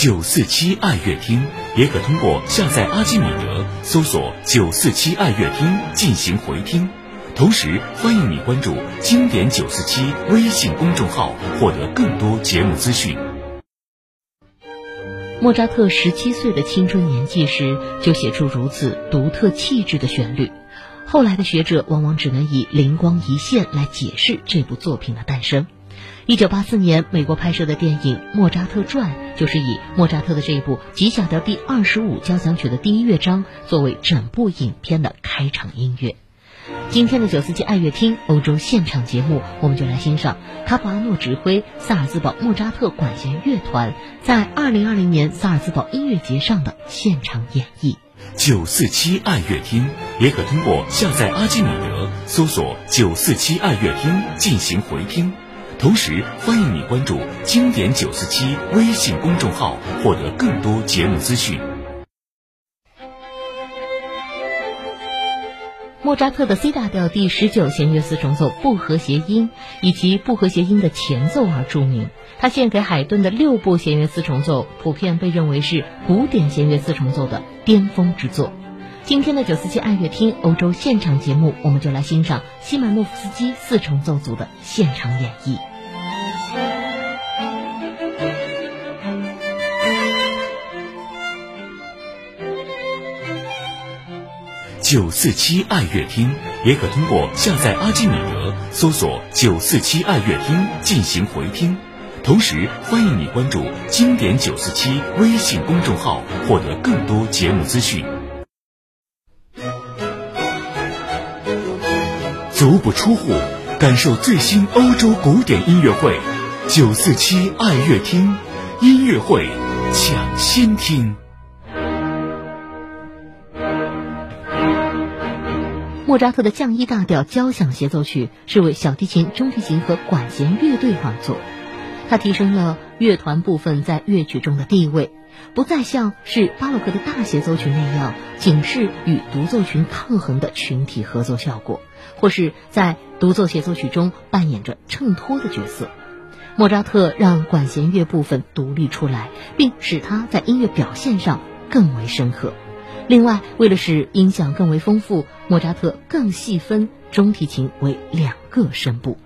947爱乐听，也可通过下载阿基米德搜索947爱乐听进行回听。同时欢迎你关注经典947微信公众号，获得更多节目资讯。 莫扎特17岁的青春年纪时就写出如此独特气质的旋律，后来的学者往往只能以灵光一现来解释这部作品的诞生。1984年美国拍摄的电影《莫扎特传》就是以莫扎特的这部 G 小调第25交响曲的第一乐章作为整部影片的开场音乐。今天的947爱乐听欧洲现场节目，我们就来欣赏卡普阿诺指挥萨尔兹堡莫扎特管弦乐团在2020年萨尔兹堡音乐节上的现场演绎。 947爱乐听，也可通过下载阿基米德搜索947爱乐听进行回听。同时欢迎你关注经典947微信公众号，获得更多节目资讯。 莫扎特的 C 大调第19弦乐四重奏不和谐音以及不和谐音的前奏而著名，他献给海顿的6部弦乐四重奏普遍被认为是古典弦乐四重奏的巅峰之作。今天的947爱乐听欧洲现场节目，我们就来欣赏西曼诺夫斯基四重奏组的现场演绎。 947爱乐听，也可通过下载阿基米德搜索947爱乐听进行回听。同时欢迎你关注经典947微信公众号，获得更多节目资讯。足不出户，感受最新欧洲古典音乐会，947爱乐听音乐会抢先听。 莫扎特的降E大调交响协奏曲是为小提琴、中提琴和管弦乐队而作，它提升了乐团部分在乐曲中的地位，不再像是巴洛克的大协奏曲那样仅是与独奏群抗衡的群体合作效果，或是在独奏协奏曲中扮演着衬托的角色。莫扎特让管弦乐部分独立出来，并使它在音乐表现上更为深刻。另外，为了使音响更为丰富，莫扎特更细分中提琴为2个声部。